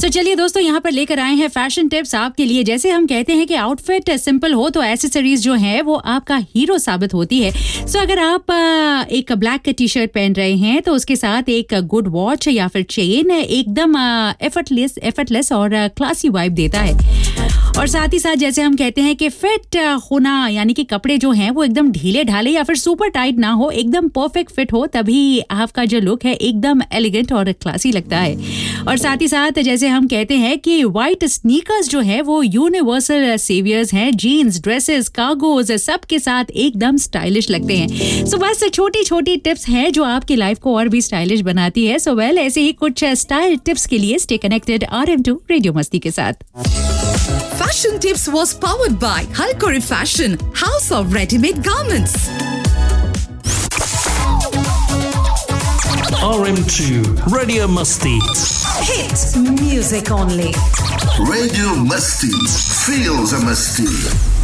तो चलिए दोस्तों, यहाँ पर लेकर आए हैं फैशन टिप्स आपके लिए। जैसे हम कहते हैं कि आउटफिट सिंपल हो तो एसेसरीज जो है वो आपका हीरो साबित होती है। सो अगर आप एक ब्लैक टी शर्ट पहन रहे हैं तो उसके साथ एक गुड वॉच या फिर चेन एकदम एफर्टलेस और क्लासी वाइब देता है। और साथ ही साथ जैसे हम कहते हैं कि फिट होना, यानी कि कपड़े जो हैं वो एकदम ढीले ढाले या फिर सुपर टाइट ना हो, एकदम परफेक्ट फिट हो, तभी आपका जो लुक है एकदम एलिगेंट और क्लासी लगता है। और साथ ही साथ जैसे हम कहते हैं कि वाइट स्नीकर्स जो है वो यूनिवर्सल सेवियर्स हैं। जीन्स, ड्रेसेस, कार्गोज सब के साथ एकदम स्टाइलिश लगते हैं। सो बस छोटी छोटी टिप्स हैं जो आपकी लाइफ को और भी स्टाइलिश बनाती है। सो वेल, ऐसे ही कुछ स्टाइल टिप्स के लिए स्टे कनेक्टेड RM2 रेडियो मस्ती के साथ। Fashion Tips was powered by Halkori Fashion, House of Ready-Made Garments. RM2 Radio Musti. Hit music only. Radio Musti. Feels a Musti.